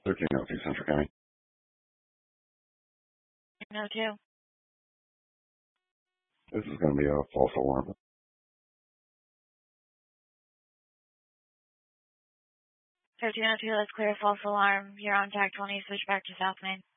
1302 Central County. No, two. This is going to be a false alarm. 1302, let's clear false alarm. You're on tag 20, switch back to South Main.